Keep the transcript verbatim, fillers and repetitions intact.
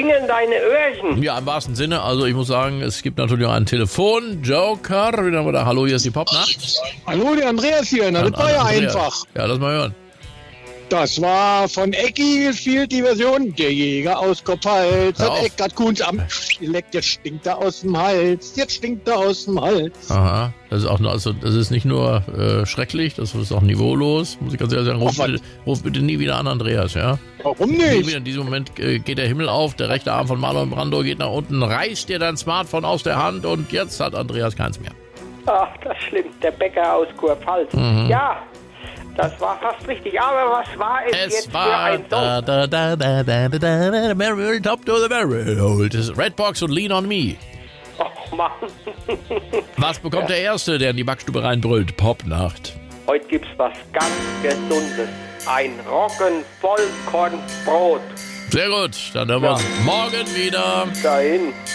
klingeln deine Öhrchen? Ja, im wahrsten Sinne. Also ich muss sagen, es gibt natürlich auch einen Telefon-Joker. Wieder mal da. Hallo, hier ist die Popnacht. Hallo, der Andreas hier. Na, das war ja einfach. Ja, lass mal hören. Das war von Ecki gespielt, die Version. Der Jäger aus Kopfhals hat Eckart Kuhns am Leckt. Jetzt stinkt er aus dem Hals. Jetzt stinkt er aus dem Hals. Aha. Das ist auch nur, also das ist nicht nur äh, schrecklich, das ist auch niveaulos. Muss ich ganz ehrlich sagen, ruf, Ach, bitte, ruf bitte nie wieder an, Andreas, ja? Warum nicht? In diesem Moment äh, geht der Himmel auf, der rechte Arm von Marlon Brando geht nach unten, reißt dir dein Smartphone aus der Hand und jetzt hat Andreas keins mehr. Ach, das ist schlimm. Der Bäcker aus Kurpfalz. Mhm. Ja, das war fast richtig. Aber was war es, es jetzt war für ein Song? Da, da, da, da, da, da, da, da, Mary, top to the barrel. Das ist Redbox und Lean on Me. Oh Mann. Was bekommt ja. der Erste, der in die Backstube reinbrüllt? Popnacht. Heute gibt's was ganz Gesundes. Ein Roggen-Vollkornbrot. Sehr gut, dann hören wir uns morgen wieder. Dahin.